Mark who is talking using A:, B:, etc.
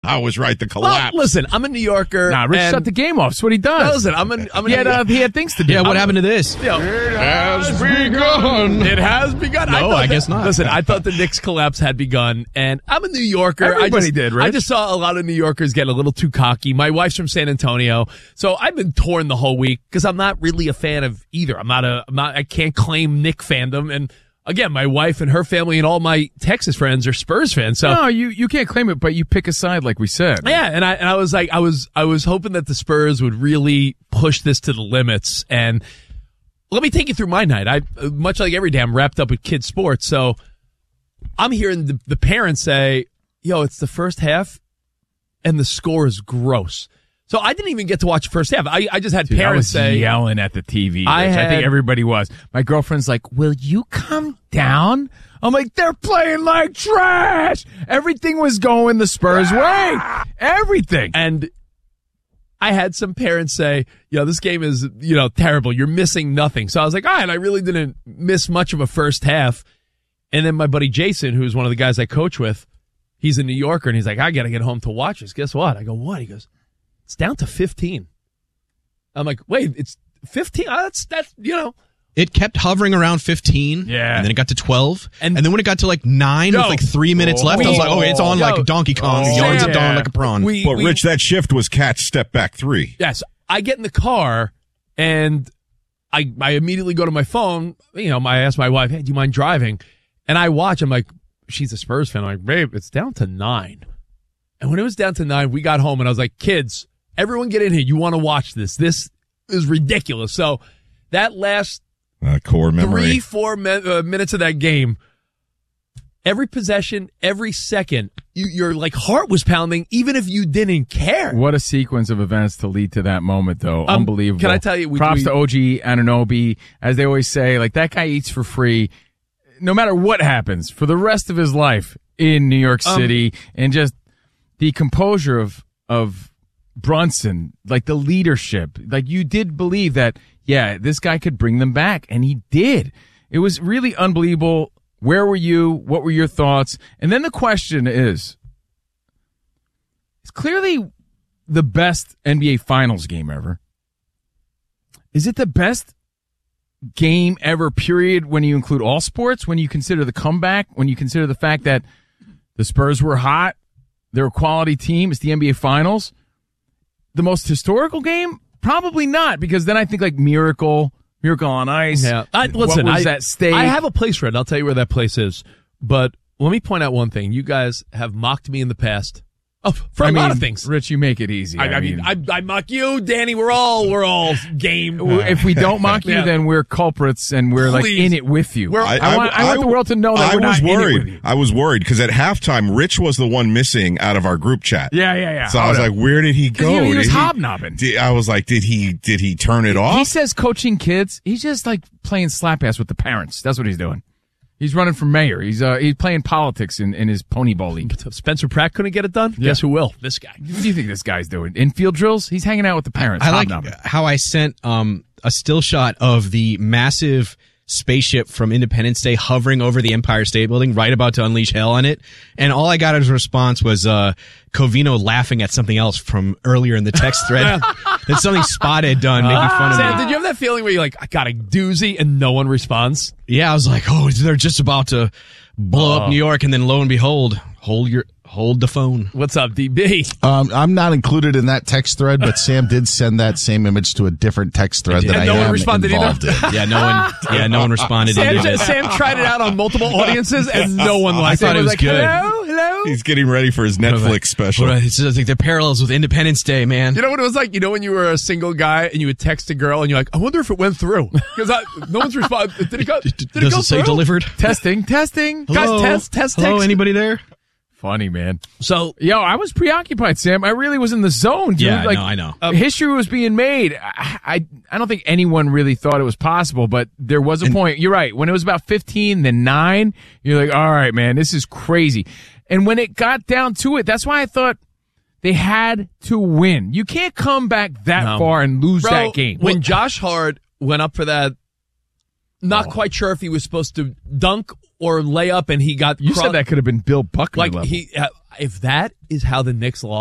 A: I was right. The collapse.
B: Well, listen, I'm a New Yorker.
C: Nah, Rich shut the game off. That's what he does.
B: No, listen,
C: he had things to do.
D: Yeah, what happened to this?
B: You know,
A: It has begun.
B: It has begun.
D: No, I guess not.
B: Listen, I thought the Knicks collapse had begun, and I'm a New Yorker.
C: Everybody did, Rich.
B: I just saw a lot of New Yorkers get a little too cocky. My wife's from San Antonio, so I've been torn the whole week because I'm not really a fan of either. I can't claim Knick fandom, and again, my wife and her family and all my Texas friends are Spurs fans. So
C: No, you can't claim it, but you pick a side like we said.
B: yeah, and I was like, I was hoping that the Spurs would really push this to the limits. And let me take you through my night. I, much like every day, I'm wrapped up with kids' sports. So I'm hearing the parents say, yo, it's the first half and the score is gross. So I didn't even get to watch the first half. I just had parents say,
C: yelling at the TV. Rich. I
B: had-
C: think everybody was. My girlfriend's like, will you come down? I'm like, they're playing like trash. Everything was going the Spurs way. Everything.
B: and I had some parents say, this game is, terrible. You're missing nothing. So I was like, all right, I really didn't miss much of a first half. And then my buddy Jason, who's one of the guys I coach with, he's a New Yorker, and he's like, I got to get home to watch this. Guess what? I go, what? He goes, it's down to 15. I'm like, wait, it's 15? That's
D: It kept hovering around 15.
C: Yeah.
D: And then it got to 12.
B: And-
D: And then when it got to like 9 with like 3 minutes left, I was like, oh, it's on like Donkey Kong.
B: Oh,
D: Yards
B: yeah.
D: it down like a prawn.
A: But Rich, that shift was Cat's step back 3.
B: Yes. I get in the car, and I immediately go to my phone. I ask my wife, hey, do you mind driving? And I watch. I'm like, she's a Spurs fan. I'm like, babe, it's down to 9. And when it was down to 9, we got home, and I was like, kids, everyone get in here. You want to watch this. This is ridiculous. So that last
A: Core memory.
B: 3-4 minutes of that game, every possession, every second, your like heart was pounding, even if you didn't care.
C: What a sequence of events to lead to that moment, though. Unbelievable.
B: Can I tell you?
C: Props to OG Anunoby. As they always say, like, that guy eats for free no matter what happens for the rest of his life in New York City. And just the composure of Brunson, like the leadership. Like, you did believe that, yeah, this guy could bring them back, and he did. It was really unbelievable. Where were you? What were your thoughts? And then the question is, it's clearly the best NBA Finals game ever. Is it the best game ever, period, when you include all sports, when you consider the comeback, when you consider the fact that the Spurs were hot, they're a quality team, it's the NBA Finals? The most historical game? Probably not, because then I think like Miracle on Ice.
B: Yeah.
C: What
B: Listen,
C: was that stake?
B: I have a place for it. I'll tell you where that place is. But let me point out one thing. You guys have mocked me in the past. Oh, for a lot of things.
C: Rich, you make it easy.
B: I mock you, Danny. We're all game.
C: If we don't mock you,
B: Yeah.
C: then we're culprits and we're like
B: Please.
C: in it with you.
B: I
C: want the world to know that we're not in it with you.
A: I was worried because at halftime, Rich was the one missing out of our group chat.
C: Yeah.
A: So I was like, where did he go?
C: He was hobnobbing.
A: I was like, did he turn it off?
C: He says coaching kids. He's just like playing slap ass with the parents. That's what he's doing. He's running for mayor. He's playing politics in his pony ball league.
B: Spencer Pratt couldn't get it done.
C: Yeah.
B: Guess who will? This guy.
C: What do you think this guy's doing? Infield drills? He's hanging out with the parents.
D: I like
C: hobnobbing.
D: how I sent a still shot of the massive spaceship from Independence Day hovering over the Empire State Building, right about to unleash hell on it. And all I got as a response was Covino laughing at something else from earlier in the text thread. That something Spot had done making fun of
B: Sam,
D: me.
B: did you have that feeling where you're like, I got a doozy and no one responds?
D: Yeah, I was like, oh, they're just about to blow up New York, and then lo and behold, hold the phone.
B: What's up, DB?
E: I'm not included in that text thread, but Sam did send that same image to a different text thread that
B: And
E: I
B: no one
E: am
B: responded
E: involved
B: either?
E: in.
D: No one responded.
B: Sam tried it out on multiple audiences and no one liked it.
D: I thought it was
B: like,
D: good.
B: Hello?
A: He's getting ready for his Netflix special.
D: It's like the parallels with Independence Day, man.
B: You know what it was like? You know when you were a single guy and you would text a girl and you're like, I wonder if it went through. Because no one's responded. Did it go? Did it
D: Does
B: go
D: it say
B: through?
D: delivered?
C: Testing.
D: Hello?
B: Guys, test.
D: Hello,
B: text.
D: anybody there?
C: Funny, man.
B: So,
C: I was preoccupied, Sam. I really was in the zone, dude.
D: Yeah,
C: like,
D: I know.
C: History was being made. I don't think anyone really thought it was possible, but there was a point. You're right. When it was about 15, then 9, you're like, all right, man, this is crazy. And when it got down to it, that's why I thought they had to win. You can't come back that far and lose that game.
B: When Josh Hart went up for that, not quite sure if he was supposed to dunk or lay up, and he got.
C: You said that could have been Bill Buckner
B: like
C: level.
B: if that is how the Knicks lost.